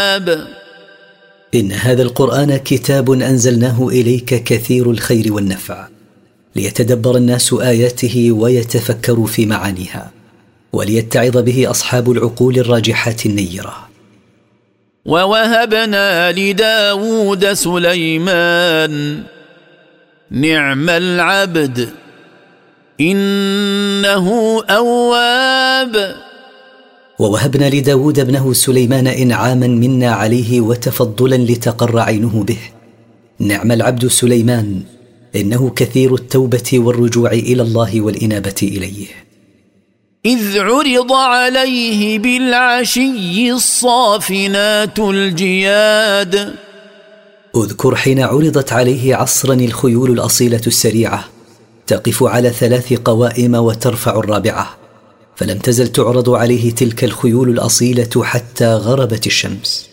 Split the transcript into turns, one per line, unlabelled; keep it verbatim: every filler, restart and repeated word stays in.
إن هذا القرآن كتاب أنزلناه إليك كثير الخير والنفع، ليتدبر الناس آياته ويتفكروا في معانيها، وليتعظ به أصحاب العقول الراجحات النيرة.
ووهبنا لداود سليمان نعم العبد إنه أواب.
ووهبنا لداود ابنه سليمان إنعاما منا عليه وتفضلا لتقر عينه به. نعم العبد سليمان إنه كثير التوبة والرجوع إلى الله والإنابة إليه.
إذ عرض عليه بالعشي الصافنات الجياد.
اذكر حين عرضت عليه عصرا الخيول الأصيلة السريعة تقف على ثلاث قوائم وترفع الرابعة، فلم تزل تعرض عليه تلك الخيول الأصيلة حتى غربت الشمس.